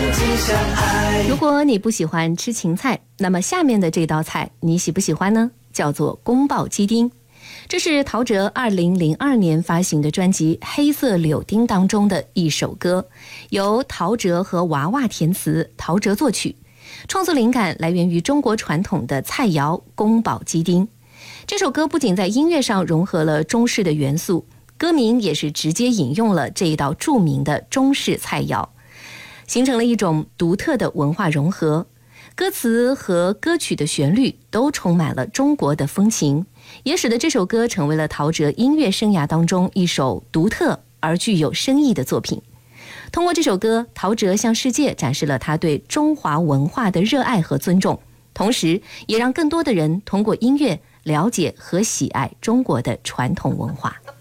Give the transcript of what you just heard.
尽相爱。 如果你不喜欢吃芹菜，那么下面的这道菜你喜不喜欢呢？叫做宫保鸡丁。这是陶喆2002年发行的专辑《黑色柳丁》当中的一首歌，由陶喆和娃娃填词，陶喆作曲。创作灵感来源于中国传统的菜肴宫保鸡丁。这首歌不仅在音乐上融合了中式的元素，歌名也是直接引用了这一道著名的中式菜肴，形成了一种独特的文化融合。歌词和歌曲的旋律都充满了中国的风情，也使得这首歌成为了陶喆音乐生涯当中一首独特而具有深意的作品。通过这首歌，陶喆向世界展示了他对中华文化的热爱和尊重，同时也让更多的人通过音乐了解和喜爱中国的传统文化。